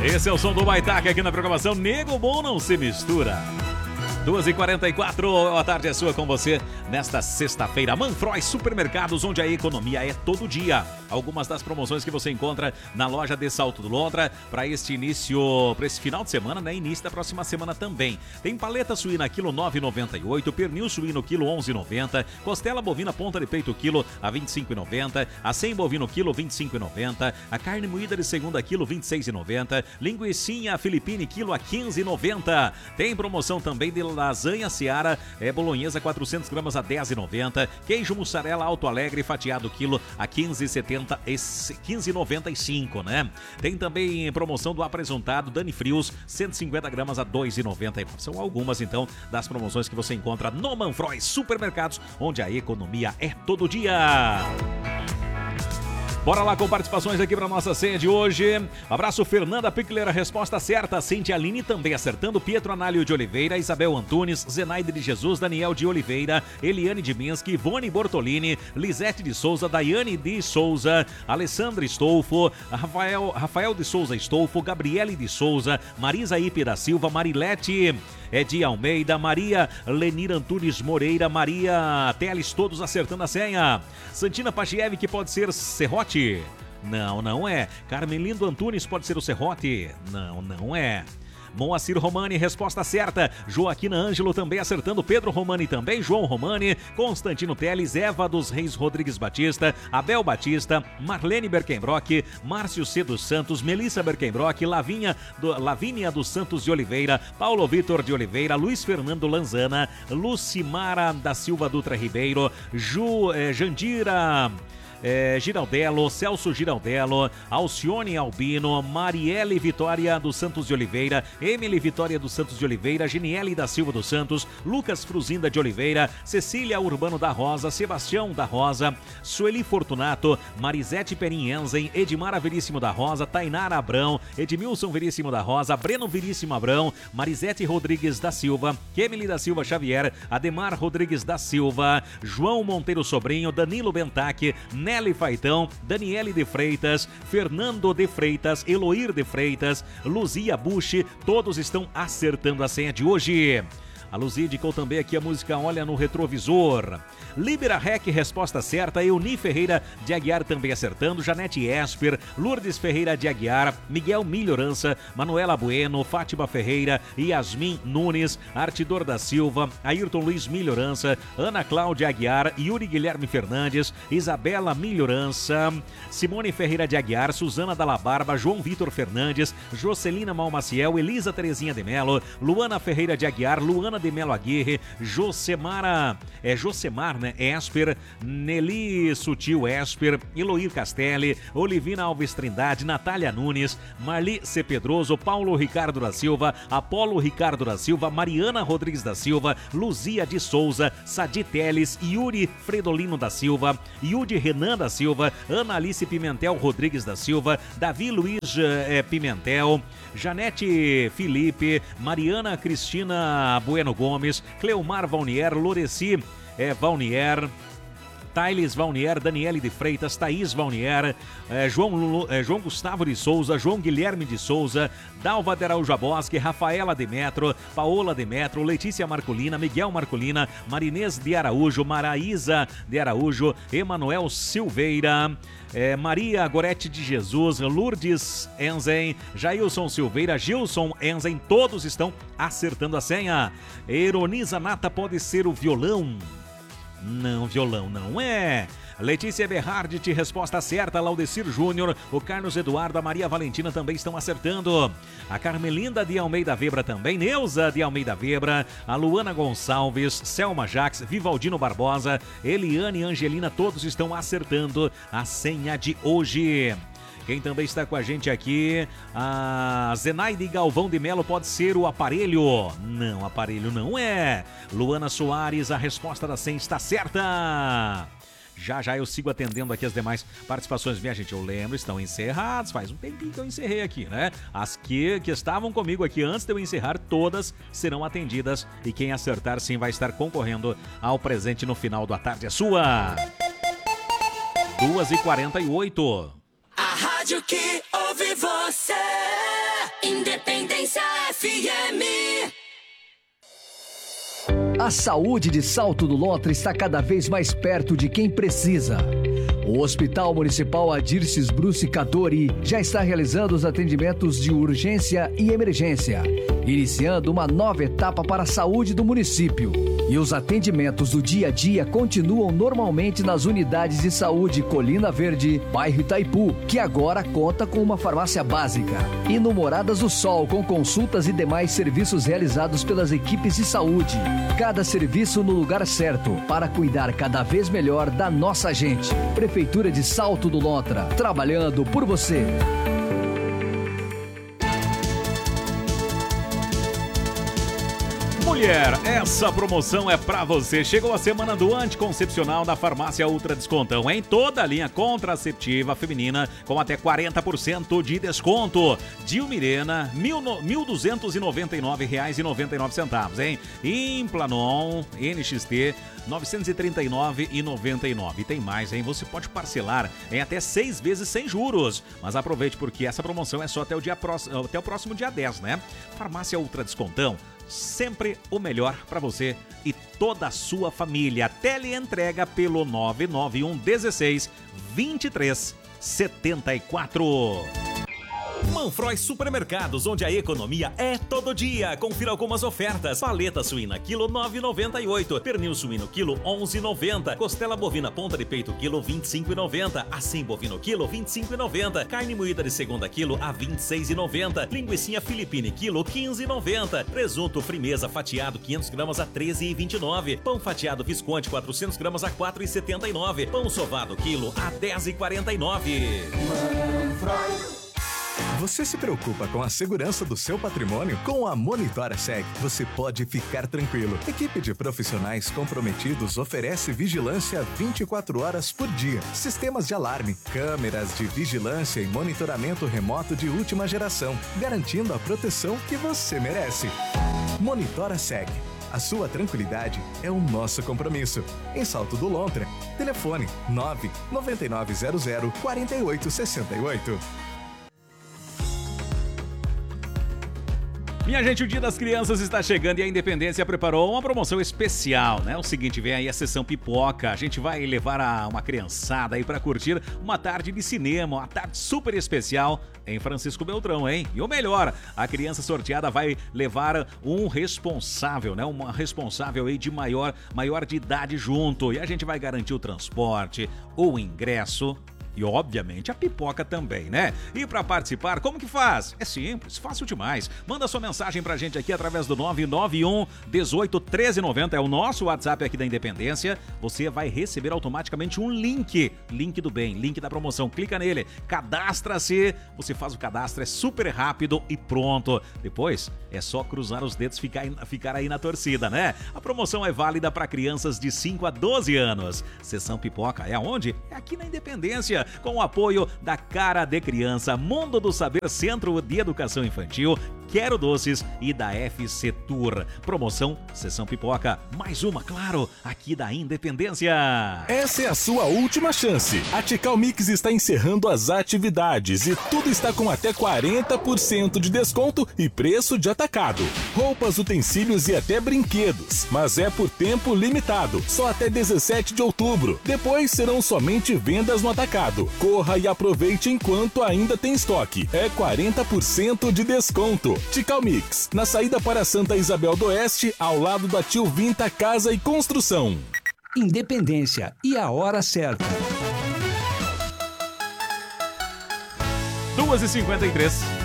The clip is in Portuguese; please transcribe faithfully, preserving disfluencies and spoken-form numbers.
Esse é o som do Baitaca aqui na programação Nego Bom Não Se Mistura. duas e quarenta e quatro, a tarde é sua com você nesta sexta-feira. Manfroy Supermercados, onde a economia é todo dia. Algumas das promoções que você encontra na loja de Salto do Lontra para este início, para esse final de semana, né? Início da próxima semana também. Tem paleta suína quilo nove e noventa e oito, pernil suíno quilo onze e noventa, costela bovina ponta de peito quilo a vinte e cinco e noventa, acém bovino quilo vinte e cinco e noventa, a carne moída de segunda quilo vinte e seis e noventa, linguicinha Filipine quilo a quinze e noventa. Tem promoção também de lasanha Seara é bolonhesa quatrocentas gramas a dez e noventa, queijo mussarela Alto Alegre fatiado quilo a quinze e setenta, quinze e noventa e cinco, né? Tem também promoção do apresuntado Dani Frios cento e cinquenta gramas a dois e noventa e nove. São algumas então das promoções que você encontra no Manfroy Supermercados, onde a economia é todo dia. Bora lá com participações aqui para nossa ceia de hoje. Abraço, Fernanda Pickler, a resposta certa. Cintia Aline também acertando. Pietro Análio de Oliveira, Isabel Antunes, Zenaide de Jesus, Daniel de Oliveira, Eliane de Minski, Ivone Bortolini, Lisete de Souza, Daiane de Souza, Alessandra Estolfo, Rafael, Rafael de Souza Estolfo, Gabriele de Souza, Marisa Ipe da Silva, Marilete Edi Almeida, Maria Lenir Antunes Moreira, Maria Teles, todos acertando a senha. Santina Pachiev, que pode ser Serrote? Não, não é. Carmelindo Antunes pode ser o Serrote? Não, não é. Moacir Romani, resposta certa. Joaquina Ângelo também acertando. Pedro Romani também. João Romani. Constantino Teles. Eva dos Reis Rodrigues Batista. Abel Batista. Marlene Berkenbrock. Márcio C. dos Santos. Melissa Berkenbrock. Lavínia do, Lavínia dos Santos de Oliveira. Paulo Vitor de Oliveira. Luiz Fernando Lanzana. Lucimara da Silva Dutra Ribeiro. Ju, eh, Jandira... É, Giraldello, Celso Giraldello, Alcione Albino, Marielle Vitória dos Santos de Oliveira, Emily Vitória dos Santos de Oliveira, Geniele da Silva dos Santos, Lucas Fruzinda de Oliveira, Cecília Urbano da Rosa, Sebastião da Rosa, Sueli Fortunato, Marisete Perin-Enzen, Edmara Veríssimo da Rosa, Tainara Abrão, Edmilson Veríssimo da Rosa, Breno Veríssimo Abrão, Marisete Rodrigues da Silva, Kemily da Silva Xavier, Ademar Rodrigues da Silva, João Monteiro Sobrinho, Danilo Bentaque, Nelly Faitão, Daniele de Freitas, Fernando de Freitas, Eloir de Freitas, Luzia Bush, todos estão acertando a senha de hoje. A Luzia indicou também aqui a música Olha no Retrovisor. Libera Rec, resposta certa. Euni Ferreira de Aguiar também acertando. Janete Esper, Lourdes Ferreira de Aguiar, Miguel Melhorança, Manuela Bueno, Fátima Ferreira, Yasmin Nunes, Artidor da Silva, Ayrton Luiz Melhorança, Ana Cláudia Aguiar, Yuri Guilherme Fernandes, Isabela Melhorança, Simone Ferreira de Aguiar, Suzana Dalla Barba, João Vitor Fernandes, Jocelina Malmaciel, Elisa Terezinha de Melo, Luana Ferreira de Aguiar, Luana de Melo Aguirre, Josemara, é Josemar, né? Esper, Nelly Sutil Esper, Eloir Castelli, Olivina Alves Trindade, Natália Nunes, Marli C. Pedroso, Paulo Ricardo da Silva, Apolo Ricardo da Silva, Mariana Rodrigues da Silva, Luzia de Souza, Sadi Teles, Yuri Fredolino da Silva, Yudi Renan da Silva, Ana Alice Pimentel Rodrigues da Silva, Davi Luiz eh, Pimentel, Janete Felipe, Mariana Cristina Bueno Gomes, Cleomar Valnier, Loreci é, Valnier, Thailes Valnier, Daniele de Freitas, Thaís Valnier, eh, João, eh, João Gustavo de Souza, João Guilherme de Souza, Dalva de Araújo Bosque, Rafaela Demetro, Paola Demetro, Letícia Marcolina, Miguel Marcolina, Marinês de Araújo, Maraísa de Araújo, Emanuel Silveira, eh, Maria Gorete de Jesus, Lourdes Enzen, Jailson Silveira, Gilson Enzen, todos estão acertando a senha. Eroniza Nata pode ser o violão. Não, violão não é. Letícia Berhardt, resposta certa. Laudecir Júnior, o Carlos Eduardo, a Maria Valentina também estão acertando. A Carmelinda de Almeida Vebra também, Neuza de Almeida Vebra, a Luana Gonçalves, Selma Jax, Vivaldino Barbosa, Eliane e Angelina, todos estão acertando a senha de hoje. Quem também está com a gente aqui, a Zenaide Galvão de Melo, pode ser o aparelho. Não, aparelho não é. Luana Soares, a resposta da senha está certa. Já já eu sigo atendendo aqui as demais participações. Minha gente, eu lembro, estão encerrados. Faz um tempinho que eu encerrei aqui, né? As que, que estavam comigo aqui antes de eu encerrar, todas serão atendidas. E quem acertar sim vai estar concorrendo ao presente no final da tarde. É sua! duas e quarenta e oito. A rádio que ouve você. A saúde de Salto do Lontra está cada vez mais perto de quem precisa. O Hospital Municipal Adirces Bruce Cadori já está realizando os atendimentos de urgência e emergência, iniciando uma nova etapa para a saúde do município. E os atendimentos do dia a dia continuam normalmente nas unidades de saúde Colina Verde, bairro Itaipu, que agora conta com uma farmácia básica. E no Moradas do Sol, com consultas e demais serviços realizados pelas equipes de saúde. Cada serviço no lugar certo, para cuidar cada vez melhor da nossa gente. Prefeitura de Salto do Lontra, trabalhando por você. Mulher, essa promoção é pra você. Chegou a semana do anticoncepcional da Farmácia Ultra Descontão, em toda a linha contraceptiva feminina, com até quarenta por cento de desconto. Dilmirena, mil duzentos e noventa e nove reais e noventa e nove centavos, hein? Implanon N X T, novecentos e trinta e nove reais e noventa e nove centavos. E tem mais, hein? Você pode parcelar em até seis vezes sem juros. Mas aproveite, porque essa promoção é só até o, dia próximo, até o próximo dia dez, né? Farmácia Ultra Descontão, sempre o melhor para você e toda a sua família. Teleentrega pelo nove nove um dezesseis vinte e três setenta e quatro. Manfroy Supermercados, onde a economia é todo dia. Confira algumas ofertas. Paleta suína quilo nove reais e noventa e oito centavos. Pernil suíno quilo onze reais e noventa centavos. Costela bovina ponta de peito quilo vinte e cinco reais e noventa centavos. Acém bovino quilo vinte e cinco reais e noventa centavos. Carne moída de segunda quilo a vinte e seis reais e noventa centavos. Linguicinha Filipine quilo quinze reais e noventa centavos. Presunto Frimeza fatiado quinhentos gramas a treze reais e vinte e nove centavos. Pão fatiado Visconti quatrocentos gramas a quatro reais e setenta e nove centavos. Pão sovado quilo a dez reais e quarenta e nove centavos. Manfroy. Você se preocupa com a segurança do seu patrimônio? Com a Monitora Seg, você pode ficar tranquilo. Equipe de profissionais comprometidos oferece vigilância vinte e quatro horas por dia. Sistemas de alarme, câmeras de vigilância e monitoramento remoto de última geração, garantindo a proteção que você merece. Monitora Seg. A sua tranquilidade é o nosso compromisso. Em Salto do Lontra, telefone nove nove nove zero zero quatro oito seis oito. Minha gente, o Dia das Crianças está chegando e a Independência preparou uma promoção especial, né? O seguinte, vem aí a sessão pipoca. A gente vai levar a uma criançada aí para curtir uma tarde de cinema, uma tarde super especial em Francisco Beltrão, hein? E o melhor, a criança sorteada vai levar um responsável, né? Uma responsável aí de maior, maior de idade junto. E a gente vai garantir o transporte, o ingresso e, obviamente, a pipoca também, né? E para participar, como que faz? É simples, fácil demais. Manda sua mensagem pra gente aqui através do nove nove um dezoito treze noventa, é o nosso WhatsApp aqui da Independência. Você vai receber automaticamente um link, link do bem, link da promoção. Clica nele, cadastra-se, você faz o cadastro, é super rápido e pronto. Depois é só cruzar os dedos e ficar, ficar aí na torcida, né? A promoção é válida para crianças de cinco a doze anos. Sessão pipoca é aonde? É aqui na Independência, com o apoio da Cara de Criança, Mundo do Saber, Centro de Educação Infantil, Quero Doces e da F C Tour. Promoção Sessão Pipoca, mais uma, claro, aqui da Independência. Essa é a sua última chance. A Tical Mix está encerrando as atividades e tudo está com até quarenta por cento de desconto e preço de atacado. Roupas, utensílios e até brinquedos. Mas é por tempo limitado, só até dezessete de outubro. Depois serão somente vendas no atacado. Corra e aproveite enquanto ainda tem estoque. É quarenta por cento de desconto. Tical Mix, na saída para Santa Isabel do Oeste, ao lado da Tio Vinta Casa e Construção. Independência e a hora certa. duas e cinquenta e três.